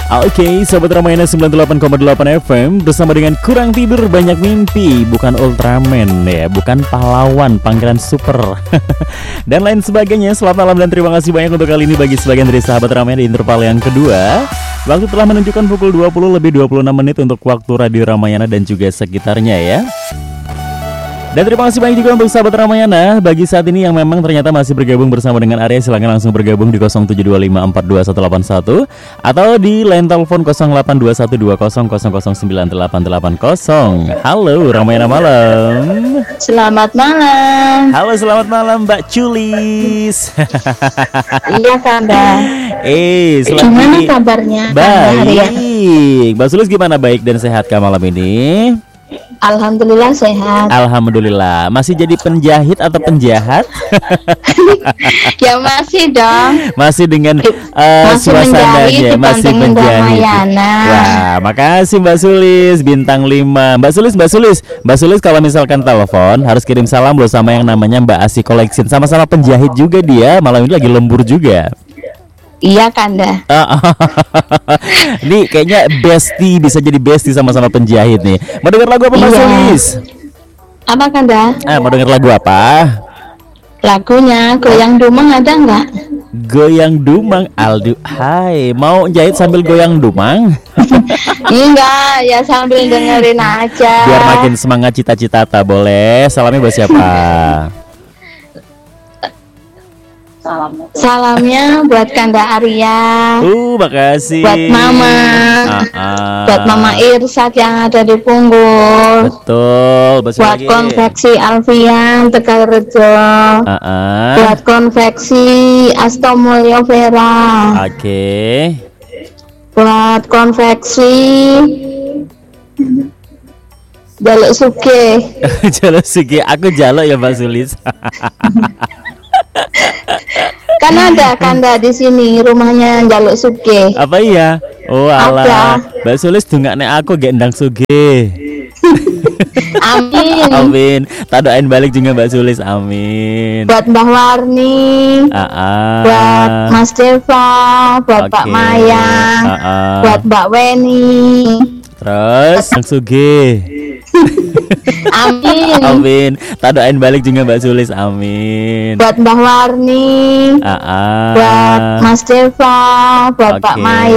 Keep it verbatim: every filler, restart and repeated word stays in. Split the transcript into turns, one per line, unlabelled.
Oke, Sobat Ramayana sembilan puluh delapan koma delapan F M bersama dengan Kurang Tidur Banyak Mimpi, bukan Ultraman ya, bukan pahlawan, panggilan super dan lain sebagainya. Selamat malam dan terima kasih banyak untuk kali ini bagi sebagian dari sahabat Ramayana di interval yang kedua. Waktu telah menunjukkan pukul dua puluh lebih dua puluh enam menit untuk waktu Radio Ramayana dan juga sekitarnya ya. Dan terima kasih banyak juga untuk sahabat Ramayana bagi saat ini yang memang ternyata masih bergabung bersama dengan Arya. Silahkan langsung bergabung di nol tujuh dua lima empat dua satu delapan satu atau di line telepon nol delapan dua satu dua nol nol nol sembilan delapan delapan nol. Halo Ramayana malam.
Selamat malam.
Halo, selamat malam Mbak Culis.
Iya Kanda.
Eh,
gimana kabarnya?
Baik. Mbak Sulis gimana, baik dan sehat kah malam ini?
Alhamdulillah sehat.
Alhamdulillah. Masih jadi penjahit atau penjahat?
Ya masih dong.
Masih dengan uh,
masih
suasananya, masih penjahit. Wah, makasih Mbak Sulis bintang lima. Mbak Sulis, Mbak Sulis, Mbak Sulis kalau misalkan telepon harus kirim salam loh sama yang namanya Mbak Asi Collection. Sama-sama penjahit juga dia. Malam ini lagi lembur juga.
Iya Kanda.
Ini kayaknya bestie, bisa jadi bestie sama-sama penjahit nih. Mau denger lagu apa Mbak Sulis?
Apa Kanda?
Ah, mau denger lagu apa?
Lagunya Goyang Dumang ada nggak?
Goyang Dumang, Aldu. Hai, mau jahit sambil goyang dumang?
Enggak, ya sambil dengerin aja.
Biar makin semangat cita-cita, boleh. Salamnya buat siapa?
Salamnya buat Kanda Arya.
Uh, makasih.
Buat Mama.
Uh-uh.
Buat Mama Irsat yang ada di Punggul.
Betul.
Buat
lagi.
konveksi Alfian Tegal Rejo.
Uh-uh.
Buat konveksi Astomulyo Vera.
Oke. Okay.
Buat konveksi Jaluk Suge.
Jaluk Suge. Aku jaluk ya Mbak Sulis.
Kan ada Kanda di sini rumahnya Jaluk Suge.
Apa iya? Oh alah, Mbak Sulis dungak nek aku gendang Suge.
Amin.
Amin. Tak doain balik juga Mbak Sulis. Amin.
Buat Mbah Warni.
Aa.
Buat Mas Deva. Buat okay. Pak Mayang. Aa. Buat Mbak Weni.
Terus Kang Suge.
Amin.
Amin. Tak doain balik juga Mbak Sulis. Amin.
Buat Mbah Warni.
Aa.
Buat Mas Deva. Buat okay. Pak Mayang.